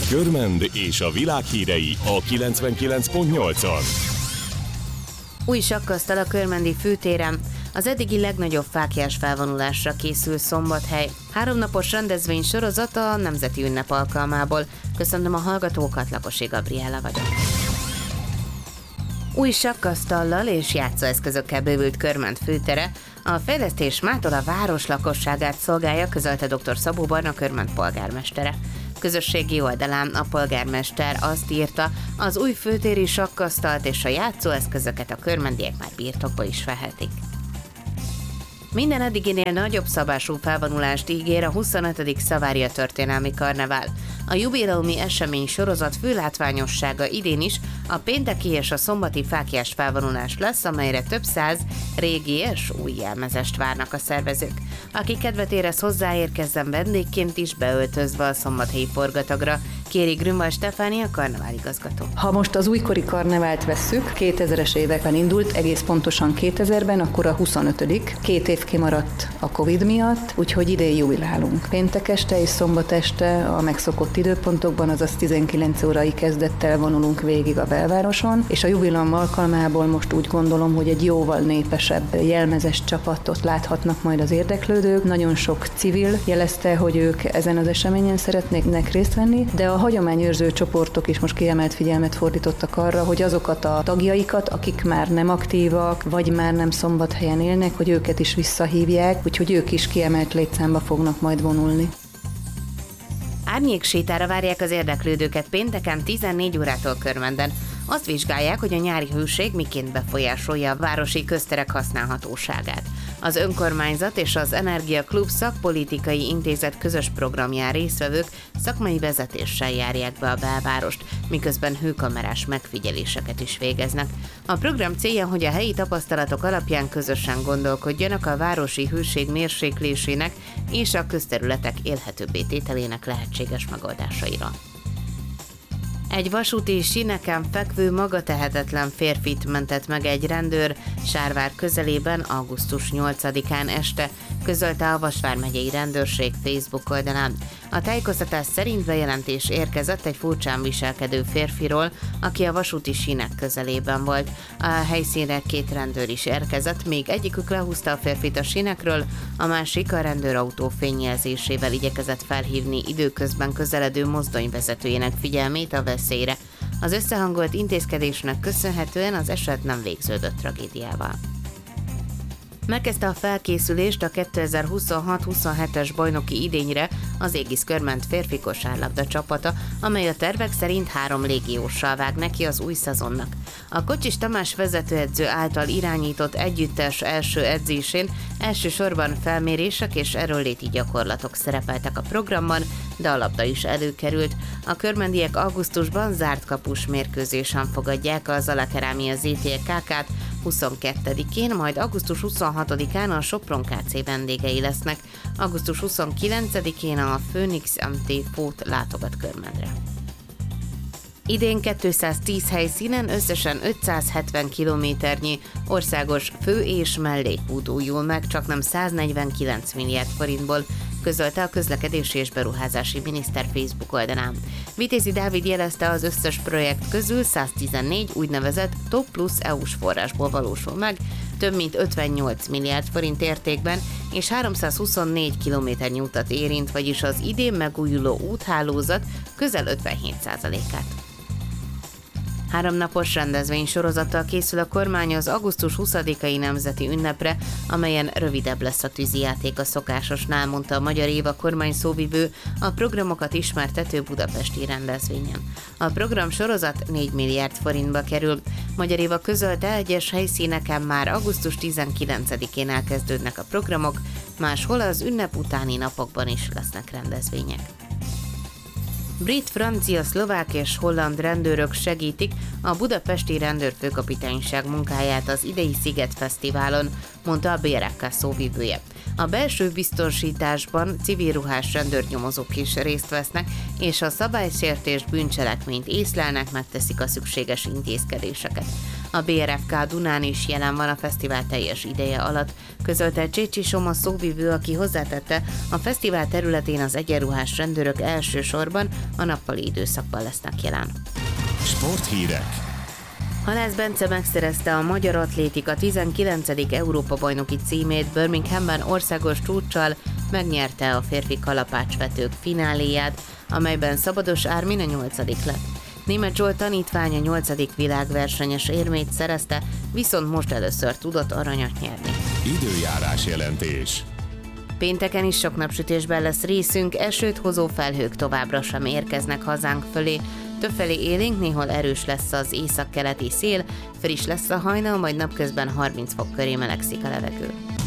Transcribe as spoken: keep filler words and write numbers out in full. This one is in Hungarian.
Körmend és a világ hírei a kilencvenkilenc pont nyolcon. Új sakkasztal a körmendi főtéren. Az eddigi legnagyobb fáklyás felvonulásra készül Szombathely. Háromnapos rendezvény sorozata a nemzeti ünnep alkalmából. Köszöntöm a hallgatókat, Lakosi Gabriella vagyok. Új sakkasztallal és játszóeszközökkel bővült Körmend főtere a fejlesztés mától a város lakosságát szolgálja, közölte dr. Szabó Barna Körmend polgármestere. Közösségi oldalán a polgármester azt írta, az új főtéri sakkasztalt és a játszóeszközöket a körmendiek már birtokba is vehetik. Minden eddiginél nagyobb szabású felvonulást ígér a huszonötödik Szavária történelmi karnevál. A jubileumi esemény sorozat fő látványossága idén is a pénteki és a szombati fáklyás felvonulás lesz, amelyre több száz régi és új jelmezest várnak a szervezők. Aki kedvet érez hozzáérkezzen vendégként is beöltözve a szombathelyi forgatagra, kéri Grünwald Stefánia, karnevál igazgató. Ha most az újkori karnevált vesszük, kétezres években indult, egész pontosan kétezerben, akkor a huszonötödik Két év kimaradt a Covid miatt, úgyhogy idén jubilálunk. Péntek este és szombat este a megszokott időpontokban, azaz tizenkilenc órai kezdettel vonulunk végig a belvároson, és a jubileum alkalmából most úgy gondolom, hogy egy jóval népesebb jelmezes csapatot láthatnak majd az érdeklődők. Nagyon sok civil jelezte, hogy ők ezen az eseményen szeretnének részt venni, de a hagyományőrző csoportok is most kiemelt figyelmet fordítottak arra, hogy azokat a tagjaikat, akik már nem aktívak, vagy már nem Szombathelyen élnek, hogy őket is visszahívják, úgyhogy ők is kiemelt létszámba fognak majd vonulni. Árnyéksétára várják az érdeklődőket pénteken tizennégy órától Körmenden. Azt vizsgálják, hogy a nyári hőség miként befolyásolja a városi közterek használhatóságát. Az önkormányzat és az Energia Klub szakpolitikai intézet közös programján résztvevők szakmai vezetéssel járják be a belvárost, miközben hőkamerás megfigyeléseket is végeznek. A program célja, hogy a helyi tapasztalatok alapján közösen gondolkodjanak a városi hőség mérséklésének és a közterületek élhetőbbé tételének lehetséges megoldásaira. Egy vasúti síneken fekvő magatehetetlen férfit mentett meg egy rendőr Sárvár közelében augusztus nyolcadikán este, közölte a Vas vármegyei rendőrség Facebook oldalán. A tájékoztatás szerint bejelentés érkezett egy furcsán viselkedő férfiról, aki a vasúti sínek közelében volt. A helyszínre két rendőr is érkezett, még egyikük lehúzta a férfit a sínekről, a másik a rendőrautó fényjelzésével igyekezett felhívni időközben közeledő mozdonyvezetőjének figyelmét a veszélyre. Az összehangolt intézkedésnek köszönhetően az eset nem végződött tragédiával. Megkezdte a felkészülést a kétezer-huszonhat huszonhetes bajnoki idényre az Égisz Körmend férfi kosárlabda csapata, amely a tervek szerint három légióssal vág neki az új szezonnak. A Kocsis Tamás vezetőedző által irányított együttes első edzésén elsősorban felmérések és erőnléti gyakorlatok szerepeltek a programban, de a labda is előkerült. A körmendiek augusztusban zárt kapus mérkőzésen fogadják az Alakerámia zé té ká ká-t, huszonkettedikén, majd augusztus huszonhatodikán a Sopron ká cé vendégei lesznek, augusztus huszonkilencedikén a Phoenix em té Fót látogat Körmendre. Idén kétszáztíz helyszínen összesen ötszázhetven kilométernyi országos fő- és mellékút újul meg, csaknem száznegyvenkilenc milliárd forintból, közölte a közlekedési és beruházási miniszter Facebook oldalán. Vitézi Dávid jelezte, az összes projekt közül száztizennégy úgynevezett Top Plus é u-s forrásból valósul meg, több mint ötvennyolc milliárd forint értékben, és háromszázhuszonnégy kilométernyi utat érint, vagyis az idén megújuló úthálózat közel ötvenhét százalékát. Háromnapos rendezvény sorozattal készül a kormány az augusztus huszadikai nemzeti ünnepre, amelyen rövidebb lesz a tűzijáték a szokásosnál, mondta a Magyar Éva kormány szóvivő a programokat ismertető budapesti rendezvényen. A program sorozat négy milliárd forintba kerül. Magyar Éva közölte, egyes helyszíneken már augusztus tizenkilencedikén elkezdődnek a programok, máshol az ünnep utáni napokban is lesznek rendezvények. Brit, francia, szlovák és holland rendőrök segítik a budapesti rendőrfőkapitányság munkáját az idei Sziget-fesztiválon, mondta a bé er ká szóvivője. A belső biztosításban civil ruhás rendőrnyomozók is részt vesznek, és a szabálysértés bűncselekményt észlelnek, megteszik a szükséges intézkedéseket. A bé er ef ká Dunán is jelen van a fesztivál teljes ideje alatt, közölte Csécsi Soma szóvivő, aki hozzátette, a fesztivál területén az egyenruhás rendőrök elsősorban a nappali időszakban lesznek jelen. Sporthírek. Halász Bence megszerezte a magyar atlétika tizenkilencedik Európa-bajnoki címét Birminghamben országos csúccsal, megnyerte a férfi kalapácsvetők fináléját, amelyben Szabados Ármin a nyolcadik lett. Németh Zsolt tanítvány a nyolcadik világversenyes érmét szerezte, viszont most először tudott aranyat nyerni. Időjárás jelentés. Pénteken is sok napsütésben lesz részünk, esőt hozó felhők továbbra sem érkeznek hazánk fölé. Többfelé élénk, néhol erős lesz az északkeleti szél, friss lesz a hajnal, majd napközben harminc fok köré melegszik a levegő.